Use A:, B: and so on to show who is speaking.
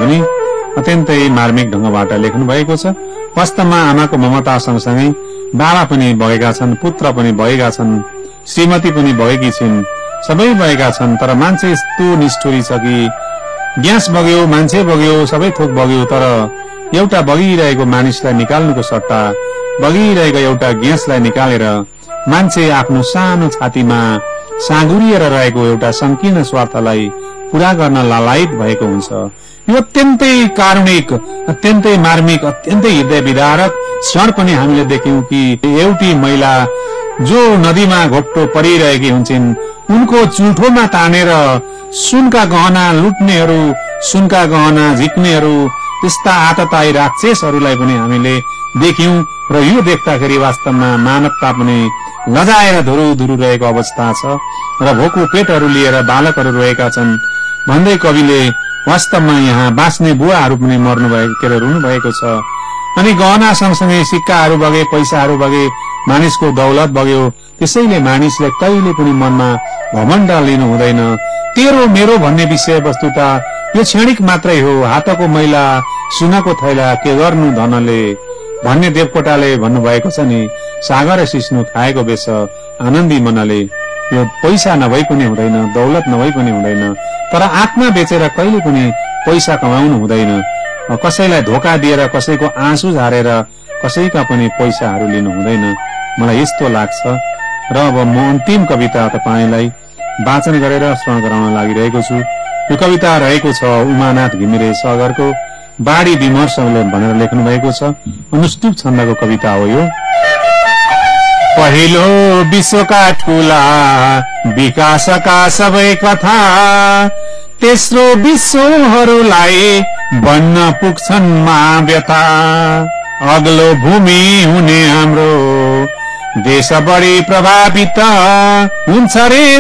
A: पनि अत्यन्तै मार्मिक ढंगबाट लेख्नु भएको छ। वास्तवमा आमाको ममता सँगसँगै बाबा पनि बगेका छन्, पुत्र पनि बगेका छन्, श्रीमती पनि बगेकी छिन्, सबै बगेका छन्। तर मान्छे यस्तो निष्ठुरी छ कि ग्यास बग्यो, मान्छे बग्यो, सबै थोक बग्यो, तर एउटा बगिरहेको मानिसलाई निकाल्नुको सट्टा बगिरहेको एउटा ग्यासलाई निकालेर मान्छे आफ्नो सानो छातीमा साँगुरिएर रहेको एउटा संकीर्ण स्वार्थलाई पूरा गर्न लालायित भएको हुन्छ। यो अत्यन्तै कारुणिक, अत्यन्तै मार्मिक, अत्यन्तै हृदय विदारक क्षण पनि हामीले देख्यौं कि एउटी महिला जो नदीमा घोप्टो परिरहेकी हुन्छन्, उनको चुल्ठोमा तानेर सुनका गहना लुट्नेहरू, सुनका गहना झिक्नेहरू, त्यस्ता आततायी राक्षसहरूलाई पनि हामीले देख्यौं। र यो देख्दाखेरि वास्तवमा मानवता पनि लजाएर धुरु रहेको अवस्था छ र भोको पेटहरू लिएर बालकहरू रहेका छन् भन्दै कविले वास्तवमा यहाँ बाँच्ने बुवाहरू पनि मर्नु भएको के अरे रुनु भएको छ। अनि गहना सँगसँगै सिक्काहरू बगे, पैसाहरू बगे, मानिसको दौलत बग्यो। त्यसैले मानिसले कहिले पनि मनमा घमण्ड लिनु हुँदैन। तेरो मेरो भन्ने विषय वस्तु त यो क्षणिक मात्रै हो। हातको मैला सुनको थैला के गर्नु धनले भन्ने देवकोटाले भन्नुभएको छ नि। सागर सिस्नु खाएको बेस आनन्दी मनले। यो पैसा नभई पनि हुँदैन, दौलत नभई पनि हुँदैन, तर आत्मा बेचेर कहिले पनि पैसा कमाउनु हुँदैन। कसैलाई धोका दिएर, कसैको आँसु झारेर कसैका पनि पैसाहरू लिनु हुँदैन। मलाई यस्तो लाग्छ। र अब म अन्तिम कविता तपाईलाई वाचन गरेर श्रवण गराउन लागिरहेको छु। यो कविता रहेको छ उमानाथ घिमिरे सागरको बाढी विमर्शले भनेर लेख्नु भएको छ। अनुष्टुप छन्दको कविता हो यो। पहिलो विश्वका ठूला विकासका सबै कथा तेस्रो विश्वहरूलाई बन्न पुग्छन् महाव्यथा। अग्लो भूमि हुने हाम्रो देश बढी प्रभावित हुन्छ रे